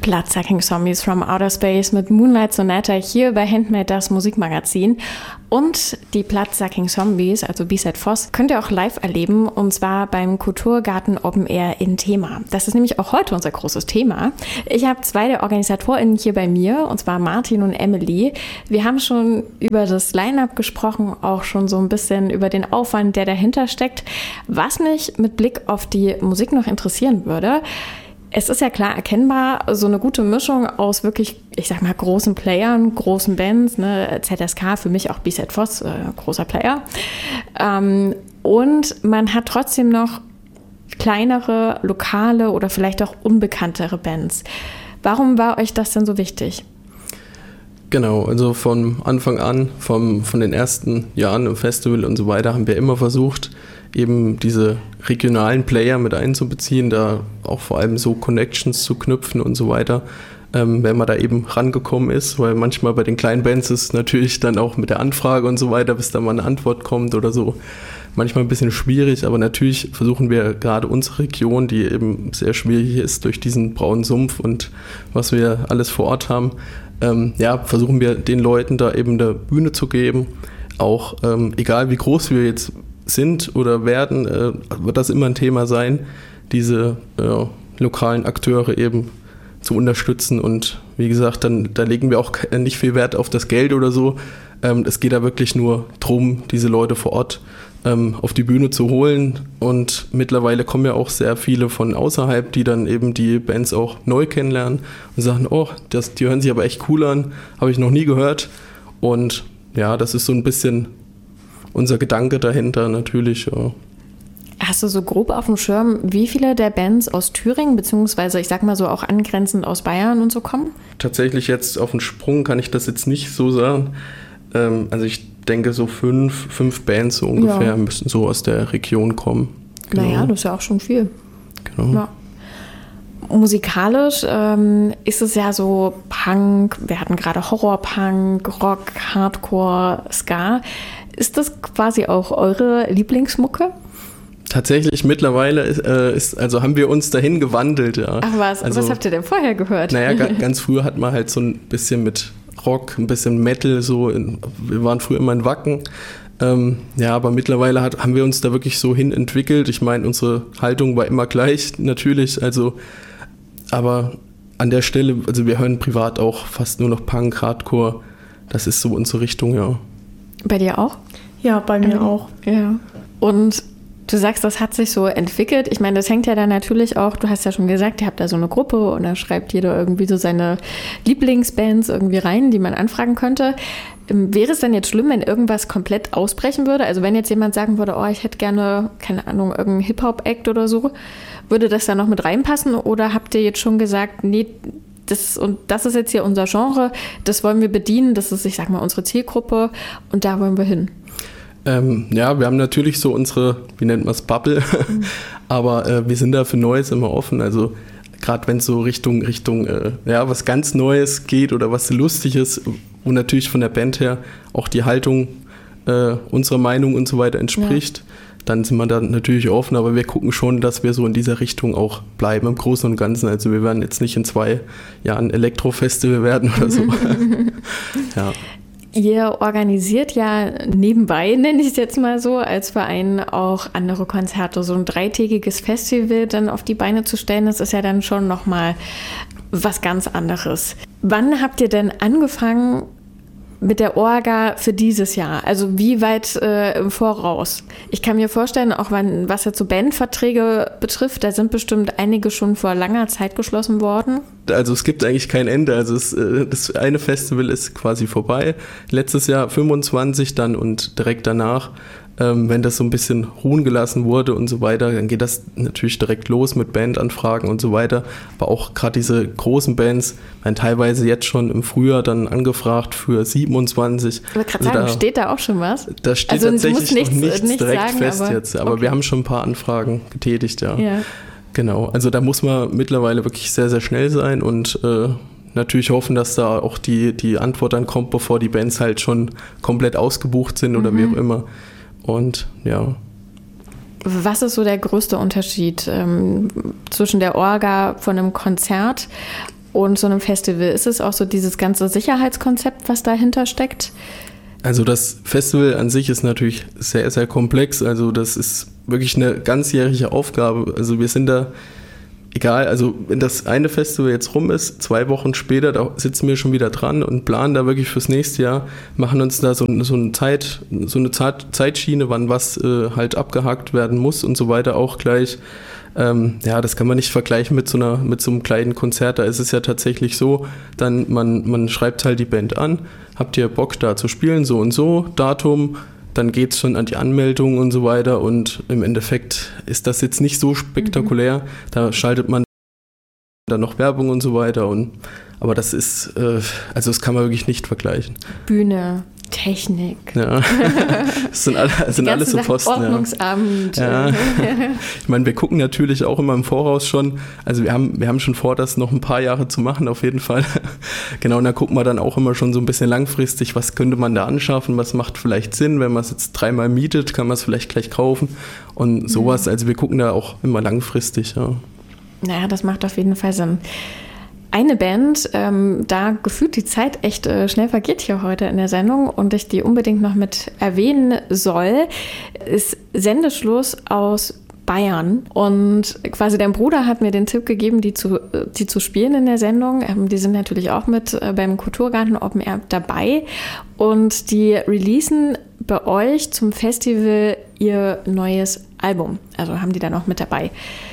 Bloodsucking Zombies from Outer Space mit Moonlight Sonata hier bei Handmade, das Musikmagazin. Und die Bloodsucking Zombies, also B-Side Voss, könnt ihr auch live erleben, und zwar beim Kulturgarten Open Air in Thema. Das ist nämlich auch heute unser großes Thema. Ich habe 2 der OrganisatorInnen hier bei mir, und zwar Martin und Emily. Wir haben schon über das Line-Up gesprochen, auch schon so ein bisschen über den Aufwand, der dahinter steckt. Was mich mit Blick auf die Musik noch interessieren würde: Es ist ja klar erkennbar, so eine gute Mischung aus wirklich, ich sag mal, großen Playern, großen Bands, ne, ZSK, für mich auch B-Side Voss, großer Player. Und man hat trotzdem noch kleinere, lokale oder vielleicht auch unbekanntere Bands. Warum war euch das denn so wichtig? Genau, also von Anfang an, von den ersten Jahren im Festival und so weiter, haben wir immer versucht, eben diese regionalen Player mit einzubeziehen, da auch vor allem so Connections zu knüpfen und so weiter, wenn man da eben rangekommen ist, weil manchmal bei den kleinen Bands ist natürlich dann auch mit der Anfrage und so weiter, bis da mal eine Antwort kommt oder so, manchmal ein bisschen schwierig, aber natürlich versuchen wir gerade unsere Region, die eben sehr schwierig ist durch diesen braunen Sumpf und was wir alles vor Ort haben, versuchen wir den Leuten da eben eine Bühne zu geben, auch egal wie groß wir jetzt sind oder werden, wird das immer ein Thema sein, diese lokalen Akteure eben zu unterstützen. Und wie gesagt, da legen wir auch nicht viel Wert auf das Geld oder so. Es geht da wirklich nur darum, diese Leute vor Ort auf die Bühne zu holen. Und mittlerweile kommen ja auch sehr viele von außerhalb, die dann eben die Bands auch neu kennenlernen und sagen, oh, die hören sich aber echt cool an, habe ich noch nie gehört. Und ja, das ist so ein bisschen unser Gedanke dahinter natürlich. Ja. Hast du so grob auf dem Schirm, wie viele der Bands aus Thüringen, beziehungsweise ich sag mal so auch angrenzend aus Bayern und so kommen? Tatsächlich jetzt auf den Sprung kann ich das jetzt nicht so sagen. Also ich denke so fünf Bands so ungefähr müssen so aus der Region kommen. Genau. Naja, das ist ja auch schon viel. Genau. Ja. Musikalisch ist es ja so Punk, wir hatten gerade Horrorpunk, Rock, Hardcore, Ska. Ist das quasi auch eure Lieblingsmucke? Tatsächlich mittlerweile haben wir uns dahin gewandelt. Ja. Ach was, also, was habt ihr denn vorher gehört? Naja, ganz früher hat man halt so ein bisschen mit Rock, ein bisschen Metal, so. Wir waren früher immer in Wacken. Aber mittlerweile haben wir uns da wirklich so hin entwickelt. Ich meine, unsere Haltung war immer gleich, natürlich. Also, aber an der Stelle, also wir hören privat auch fast nur noch Punk, Hardcore. Das ist so unsere Richtung, ja. Bei dir auch? Ja, bei mir auch. Ja. Und du sagst, das hat sich so entwickelt. Ich meine, das hängt ja dann natürlich auch, du hast ja schon gesagt, ihr habt da so eine Gruppe und da schreibt jeder irgendwie so seine Lieblingsbands irgendwie rein, die man anfragen könnte. Wäre es dann jetzt schlimm, wenn irgendwas komplett ausbrechen würde? Also wenn jetzt jemand sagen würde, oh, ich hätte gerne, keine Ahnung, irgendeinen Hip-Hop-Act oder so, würde das da noch mit reinpassen? Oder habt ihr jetzt schon gesagt, nee, das ist jetzt hier unser Genre, das wollen wir bedienen, das ist, ich sag mal, unsere Zielgruppe und da wollen wir hin? Wir haben natürlich so unsere, wie nennt man es, Bubble, aber wir sind da für Neues immer offen, also gerade wenn es so Richtung was ganz Neues geht oder was Lustiges, wo natürlich von der Band her auch die Haltung unserer Meinung und so weiter entspricht, dann sind wir da natürlich offen, aber wir gucken schon, dass wir so in dieser Richtung auch bleiben, im Großen und Ganzen. Also wir werden jetzt nicht in 2 Jahren Elektrofestival werden oder so. Ja. Ihr organisiert ja nebenbei, nenne ich es jetzt mal so, als Verein auch andere Konzerte. So ein 3-tägiges Festival dann auf die Beine zu stellen, das ist ja dann schon nochmal was ganz anderes. Wann habt ihr denn angefangen mit der Orga für dieses Jahr? Also wie weit im Voraus? Ich kann mir vorstellen, auch was jetzt so Bandverträge betrifft, da sind bestimmt einige schon vor langer Zeit geschlossen worden. Also es gibt eigentlich kein Ende. Also das eine Festival ist quasi vorbei. Letztes Jahr 25 dann und direkt danach, wenn das so ein bisschen ruhen gelassen wurde und so weiter, dann geht das natürlich direkt los mit Bandanfragen und so weiter. Aber auch gerade diese großen Bands werden teilweise jetzt schon im Frühjahr dann angefragt für 27. Ich wollte gerade sagen, steht da auch schon was? Da steht also tatsächlich noch nichts direkt sagen, fest jetzt. Aber wir haben schon ein paar Anfragen getätigt, ja. Genau, also da muss man mittlerweile wirklich sehr, sehr schnell sein und natürlich hoffen, dass da auch die Antwort dann kommt, bevor die Bands halt schon komplett ausgebucht sind oder wie auch immer. Und ja. Was ist so der größte Unterschied zwischen der Orga von einem Konzert und so einem Festival? Ist es auch so dieses ganze Sicherheitskonzept, was dahinter steckt? Also das Festival an sich ist natürlich sehr, sehr komplex. Also das ist wirklich eine ganzjährige Aufgabe. Also wir sind da, egal, also wenn das eine Festival jetzt rum ist, 2 Wochen später, da sitzen wir schon wieder dran und planen da wirklich fürs nächste Jahr, machen uns da so eine Zeitschiene, wann was halt abgehakt werden muss und so weiter auch gleich. Das kann man nicht vergleichen mit so einem kleinen Konzert. Da ist es ja tatsächlich so, dann man schreibt halt die Band an, habt ihr Bock da zu spielen, so und so, Datum, dann geht es schon an die Anmeldung und so weiter und im Endeffekt ist das jetzt nicht so spektakulär. Da schaltet man dann noch Werbung und so weiter aber das ist, also das kann man wirklich nicht vergleichen. Bühne, Technik. Ja, das sind alles so Posten. Ordnungsamt. Ja. Ich meine, wir gucken natürlich auch immer im Voraus schon, also wir haben schon vor, das noch ein paar Jahre zu machen, auf jeden Fall. Genau, und da gucken wir dann auch immer schon so ein bisschen langfristig, was könnte man da anschaffen, was macht vielleicht Sinn, wenn man es jetzt 3-mal mietet, kann man es vielleicht gleich kaufen und sowas, also wir gucken da auch immer langfristig, ja. Naja, das macht auf jeden Fall Sinn. Eine Band, da gefühlt die Zeit echt schnell vergeht hier heute in der Sendung und ich die unbedingt noch mit erwähnen soll, ist Sendeschluss aus Bayern. Und quasi dein Bruder hat mir den Tipp gegeben, die zu spielen in der Sendung. Die sind natürlich auch mit beim Kulturgarten Open Air dabei. Und die releasen bei euch zum Festival ihr neues Album. Also haben die dann auch mit dabei.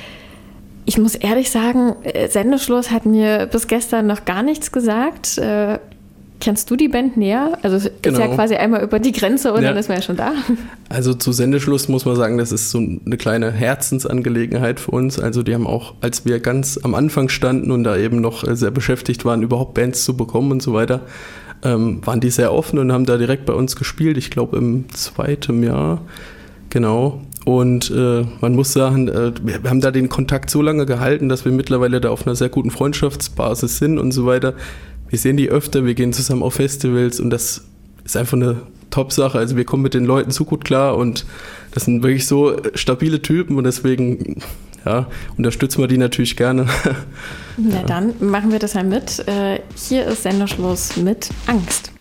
Ich muss ehrlich sagen, Sendeschluss hat mir bis gestern noch gar nichts gesagt. Kennst du die Band näher? Also es ist ja quasi einmal über die Grenze und dann ist man ja schon da. Also zu Sendeschluss muss man sagen, das ist so eine kleine Herzensangelegenheit für uns. Also die haben auch, als wir ganz am Anfang standen und da eben noch sehr beschäftigt waren, überhaupt Bands zu bekommen und so weiter, waren die sehr offen und haben da direkt bei uns gespielt. Ich glaube im 2. Jahr, genau. Und man muss sagen, wir haben da den Kontakt so lange gehalten, dass wir mittlerweile da auf einer sehr guten Freundschaftsbasis sind und so weiter. Wir sehen die öfter, wir gehen zusammen auf Festivals und das ist einfach eine Top-Sache. Also wir kommen mit den Leuten so gut klar und das sind wirklich so stabile Typen und deswegen unterstützen wir die natürlich gerne. Na dann machen wir das halt mit. Hier ist Sendeschluss mit Angst.